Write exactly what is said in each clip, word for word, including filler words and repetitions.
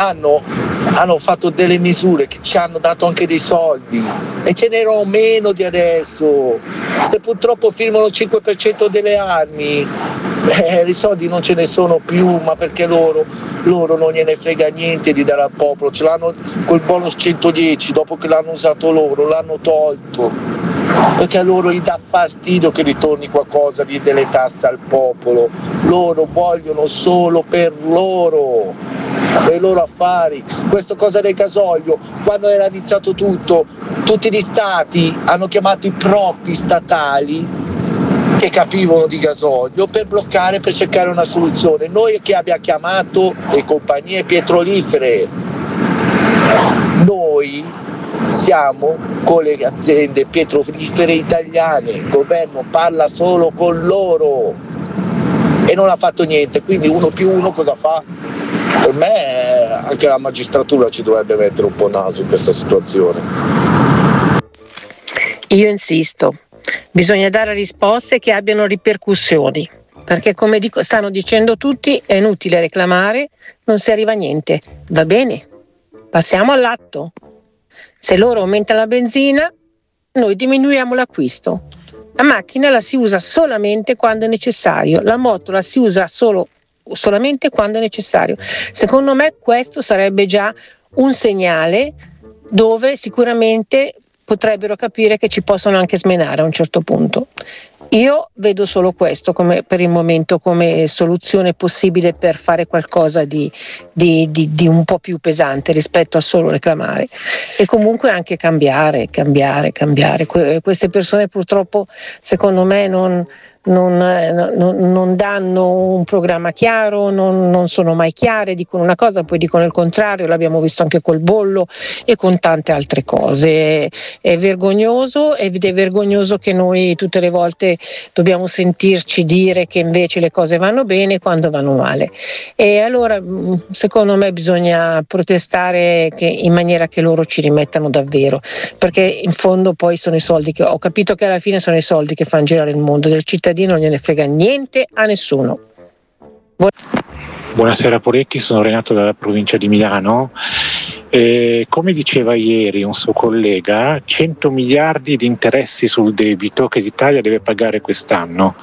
hanno, hanno fatto delle misure che ci hanno dato anche dei soldi e ce n'erano meno di adesso. Se purtroppo firmano il cinque per cento delle armi, eh, i soldi non ce ne sono più, ma perché loro, loro non gliene frega niente di dare al popolo. Ce l'hanno col bonus centodieci, dopo che l'hanno usato loro, l'hanno tolto, perché a loro gli dà fastidio che ritorni qualcosa di delle tasse al popolo. Loro vogliono solo per loro, per i loro affari. Questo cosa del gasolio, quando era iniziato tutto, tutti gli stati hanno chiamato i propri statali che capivano di gasolio per bloccare, per cercare una soluzione. Noi che abbiamo chiamato le compagnie petrolifere, noi siamo con le aziende petrolifere italiane, il governo parla solo con loro e non ha fatto niente, quindi uno più uno cosa fa? Per me anche la magistratura ci dovrebbe mettere un po' naso in questa situazione. Io insisto, bisogna dare risposte che abbiano ripercussioni, perché come dico, stanno dicendo tutti, è inutile reclamare, non si arriva a niente. Va bene, passiamo all'atto. Se loro aumentano la benzina, noi diminuiamo l'acquisto. La macchina la si usa solamente quando è necessario, la moto la si usa solo, solamente quando è necessario. Secondo me questo sarebbe già un segnale dove sicuramente potrebbero capire che ci possono anche smenare a un certo punto. Io vedo solo questo come, per il momento, come soluzione possibile per fare qualcosa di, di, di, di un po' più pesante rispetto a solo reclamare, e comunque anche cambiare, cambiare, cambiare. Que- queste persone purtroppo secondo me non, non, non, non danno un programma chiaro, non, non sono mai chiare, dicono una cosa poi dicono il contrario, l'abbiamo visto anche col bollo e con tante altre cose. È vergognoso ed è vergognoso che noi tutte le volte dobbiamo sentirci dire che invece le cose vanno bene quando vanno male, e allora secondo me bisogna protestare che, in maniera che loro ci rimettano davvero, perché in fondo poi sono i soldi che ho capito che alla fine sono i soldi che fanno girare il mondo, del cittadino non gliene frega niente a nessuno. Buon- Buonasera Porecchi, sono Renato dalla provincia di Milano. Eh, come diceva ieri un suo collega, cento miliardi di interessi sul debito che l'Italia deve pagare quest'anno.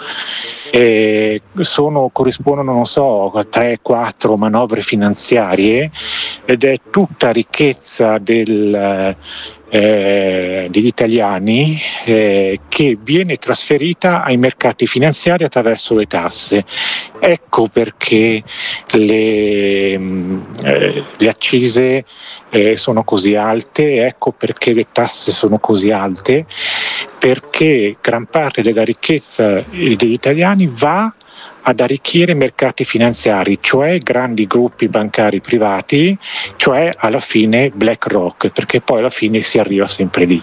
Eh, sono, corrispondono, non so, a tre quattro manovre finanziarie, ed è tutta ricchezza del, eh, degli italiani eh, che viene trasferita ai mercati finanziari attraverso le tasse. Ecco perché le, eh, le accise eh, sono così alte, ecco perché le tasse sono così alte, perché gran parte della ricchezza degli italiani va ad arricchire mercati finanziari, cioè grandi gruppi bancari privati, cioè alla fine BlackRock, perché poi alla fine si arriva sempre lì.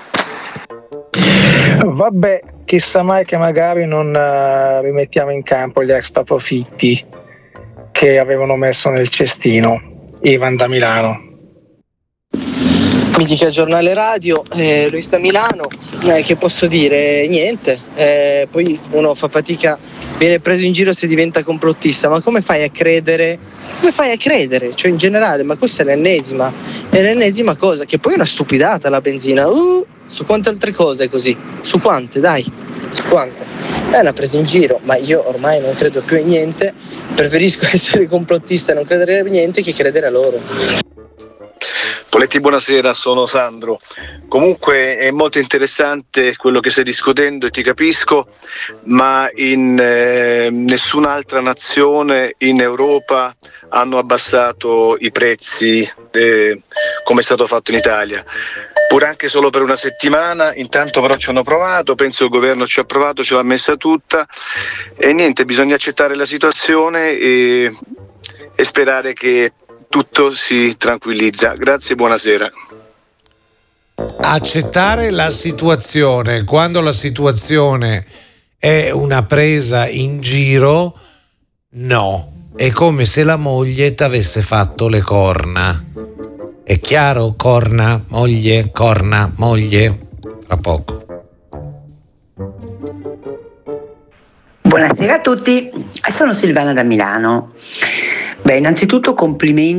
Vabbè, chissà mai che magari non uh, rimettiamo in campo gli extra profitti che avevano messo nel cestino. Ivan da Milano. Mitica giornale radio, eh, Luis da Milano, eh, che posso dire? Niente, eh, poi uno fa fatica, viene preso in giro se diventa complottista, ma come fai a credere? Come fai a credere? Cioè in generale, ma questa è l'ennesima, è l'ennesima cosa, che poi è una stupidata la benzina, uh, su quante altre cose così, su quante dai, su quante? È una presa in giro, ma io ormai non credo più a niente, preferisco essere complottista e non credere a niente che credere a loro. Poletti, buonasera, sono Sandro. Comunque è molto interessante quello che stai discutendo e ti capisco, ma in eh, nessun'altra nazione in Europa hanno abbassato i prezzi eh, come è stato fatto in Italia. Pur anche solo per una settimana, intanto però ci hanno provato, penso il governo ci ha provato, ce l'ha messa tutta e niente, bisogna accettare la situazione e, e sperare che tutto si tranquillizza. Grazie, buonasera. Accettare la situazione, quando la situazione è una presa in giro, no. È come se la moglie t'avesse fatto le corna. È chiaro? Corna, moglie, corna, moglie. Tra poco. Buonasera a tutti, sono Silvana da Milano. Beh, innanzitutto complimenti